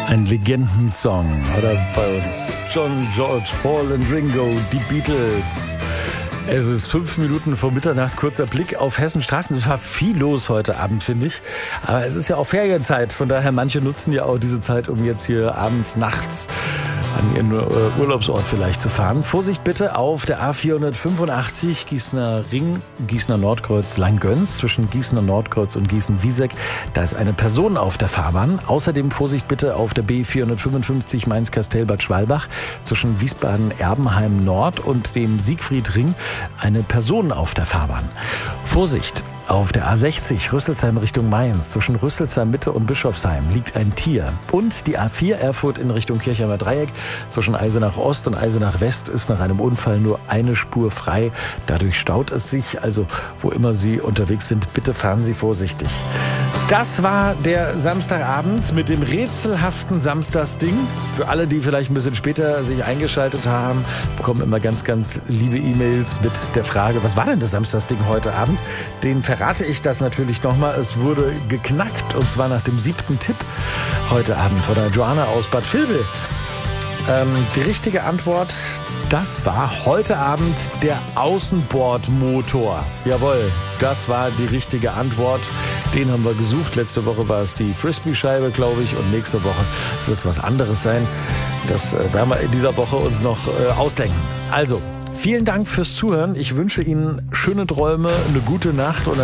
Ein Legendensong. Oder bei uns John, George, Paul und Ringo, die Beatles. Es ist 5 Minuten vor Mitternacht, kurzer Blick auf Hessens Straßen. Es war viel los heute Abend, finde ich. Aber es ist ja auch Ferienzeit. Von daher, manche nutzen ja auch diese Zeit, um jetzt hier abends, nachts an ihren Urlaubsort vielleicht zu fahren. Vorsicht bitte auf der A485 Gießener Ring, Gießener Nordkreuz, Langgöns, zwischen Gießener Nordkreuz und Gießen-Wieseck. Da ist eine Person auf der Fahrbahn. Außerdem Vorsicht bitte auf der B455 Mainz-Kastelbad Schwalbach, zwischen Wiesbaden-Erbenheim Nord und dem Siegfriedring. Eine Person auf der Fahrbahn. Vorsicht! Auf der A60 Rüsselsheim Richtung Mainz, zwischen Rüsselsheim Mitte und Bischofsheim, liegt ein Tier. Und die A4 Erfurt in Richtung Kirchheimer Dreieck, zwischen Eisenach Ost und Eisenach West ist nach einem Unfall nur eine Spur frei. Dadurch staut es sich. Also wo immer Sie unterwegs sind, bitte fahren Sie vorsichtig. Das war der Samstagabend mit dem rätselhaften Samstagsding. Für alle, die vielleicht ein bisschen später sich eingeschaltet haben, bekommen immer ganz, ganz liebe E-Mails mit der Frage, was war denn das Samstagsding heute Abend? Den verrate ich das natürlich nochmal. Es wurde geknackt, und zwar nach dem 7. Tipp heute Abend von der Joanna aus Bad Vilbel. Die richtige Antwort, das war heute Abend der Außenbordmotor. Jawohl, das war die richtige Antwort. Den haben wir gesucht. Letzte Woche war es die Frisbee-Scheibe, glaube ich. Und nächste Woche wird es was anderes sein. Das werden wir in dieser Woche uns noch ausdenken. Also, vielen Dank fürs Zuhören. Ich wünsche Ihnen schöne Träume, eine gute Nacht und